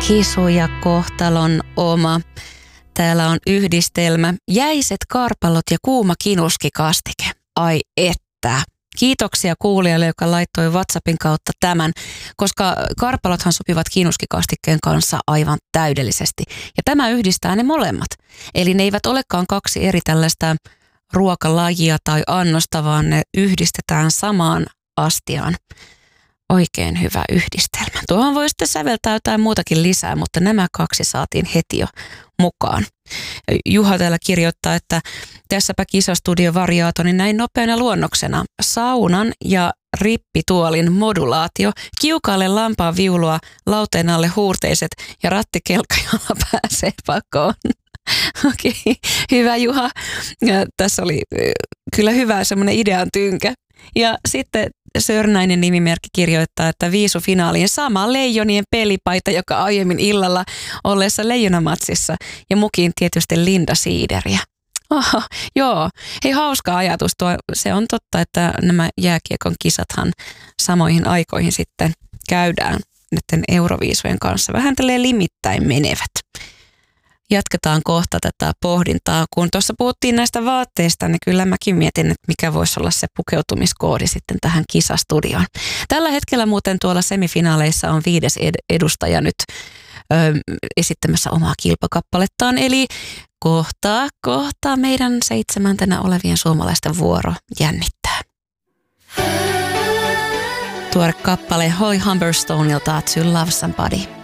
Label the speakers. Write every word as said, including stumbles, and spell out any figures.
Speaker 1: Hisu ja kohtalon oma. Täällä on yhdistelmä. Jäiset karpalot ja kuuma kinuskikastike. Ai että. Kiitoksia kuulijalle, joka laittoi WhatsAppin kautta tämän, koska karpalothan sopivat kinuskikastikkeen kanssa aivan täydellisesti. Ja tämä yhdistää ne molemmat. Eli ne eivät olekaan kaksi eri tällaista ruokalajia tai annosta, vaan ne yhdistetään samaan astiaan. Oikein hyvä yhdistelmä. Tuohon voi sitten säveltää jotain muutakin lisää, mutta nämä kaksi saatiin heti jo mukaan. Juha täällä kirjoittaa, että tässäpä kisastudio variaatoni näin nopeana luonnoksena. Saunan ja rippituolin modulaatio, kiukaalle lampaan viulua, lauteen alle huurteiset ja rattikelkka, jolla pääsee pakoon. Okei, okay. Hyvä Juha. Ja tässä oli kyllä hyvä semmoinen idean tynkä. Ja sitten Sörnäinen nimimerkki kirjoittaa, että viisu finaaliin sama Leijonien pelipaita, joka aiemmin illalla olleessa Leijonamatsissa. Ja mukin tietysti Linda Siideriä. Oho, joo. Hei, hauska ajatus tuo. Se on totta, että nämä jääkiekon kisathan samoihin aikoihin sitten käydään näiden Euroviisujen kanssa. Vähän tälleen limittäin menevät. Jatketaan kohta tätä pohdintaa. Kun tuossa puhuttiin näistä vaatteista, niin kyllä mäkin mietin, että mikä voisi olla se pukeutumiskoodi sitten tähän kisastudioon. Tällä hetkellä muuten tuolla semifinaaleissa on viides ed- edustaja nyt ö, esittämässä omaa kilpakappalettaan. Eli kohta, kohta meidän seitsemäntenä olevien suomalaisten vuoro jännittää. Tuore kappale Holly Humberstoneilta To Love Somebody.